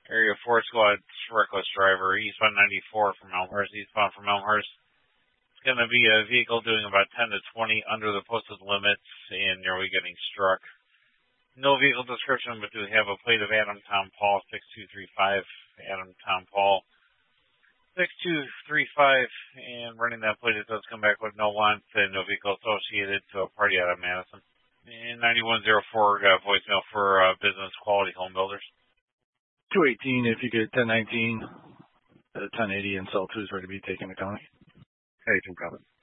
Area 4 squad, reckless driver, eastbound 94 from Elmhurst, eastbound from Elmhurst. It's going to be a vehicle doing about 10 to 20 under the posted limits and nearly getting struck. No vehicle description, but do have a plate of Adam Tom Paul 6235, Adam Tom Paul 6235, and running that plate it does come back with no want and no vehicle associated to a party out of Madison. And 9104 got a voicemail for Business Quality Home Builders. 218 if you get 1019, 1080 and cell 2 is ready to be taken to county. Hey, Tim Cobbin.